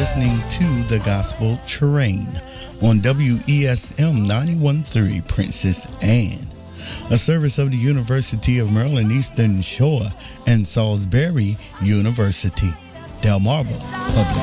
listening to The Gospel Train on WESM 91.3 Princess Anne, a service of the University of Maryland Eastern Shore and Salisbury University, Delmarva Public